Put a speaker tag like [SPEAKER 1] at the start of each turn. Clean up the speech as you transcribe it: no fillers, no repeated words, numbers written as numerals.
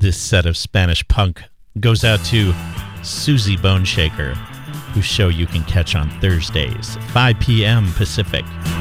[SPEAKER 1] This set of Spanish punk goes out to Susie Boneshaker, whose show you can catch on Thursdays, 5 p.m. Pacific.